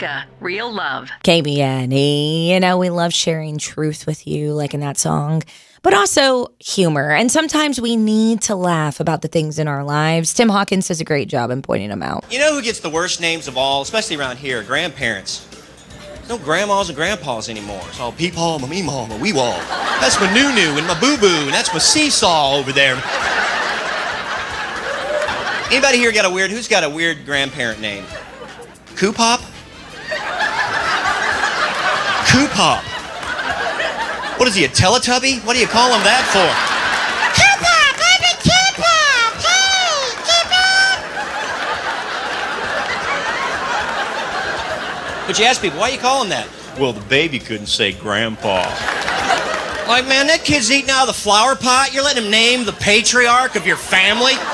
Rebecca, real love. KBNE, you know, we love sharing truth with you, like in that song, but also humor. And sometimes we need to laugh about the things in our lives. Tim Hawkins does a great job in pointing them out. You know who gets the worst names of all, especially around here? Grandparents. There's no grandmas and grandpas anymore. It's all peepaw, my meemaw, my wee-wall. That's my noo-noo and my boo-boo, and that's my seesaw over there. Anybody here who's got a weird grandparent name? Coopop? Coopop. What is he, a Teletubby? What do you call him that for? Coopop! I'm a Coopop! Hey, Coopop! But you ask people, why you call him that? Well, the baby couldn't say grandpa. Like, man, that kid's eating out of the flower pot. You're letting him name the patriarch of your family?